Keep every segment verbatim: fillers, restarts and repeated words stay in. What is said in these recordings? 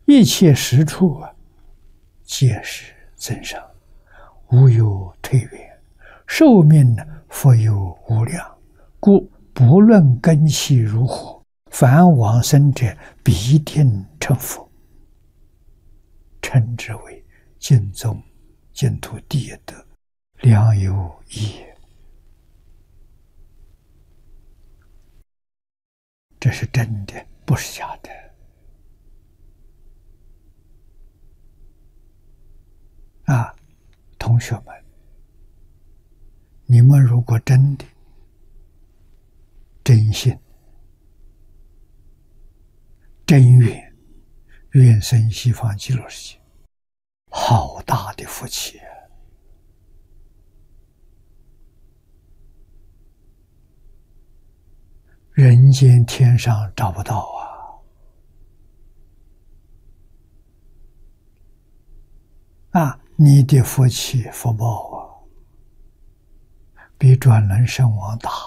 一切实处啊，皆是增上，无有退远，寿命呢，复有无量，故不论根器如何，凡往生者必定成佛，称之为净宗净土第一德，良有益也。这是真的，不是假的。啊，同学们，你们如果真的真心、真愿，愿生西方极乐世界，好大的福气啊！人间天上找不到啊！啊，你的福气福报啊，比转轮圣王大，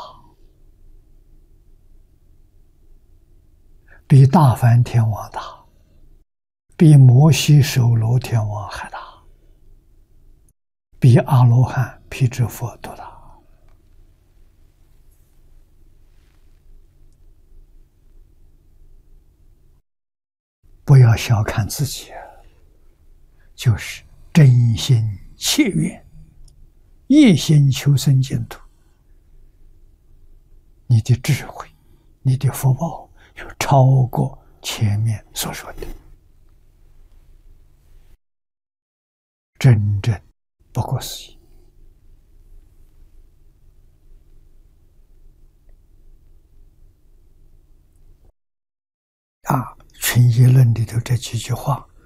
比大梵天王大，比摩西首罗天王还大，比阿罗汉辟支佛都大。不要小看自己，就是真心切愿，一心求生净土，你的智慧，你的福报就超过前面所说的，真正不可思议啊！群疑论里头这几句话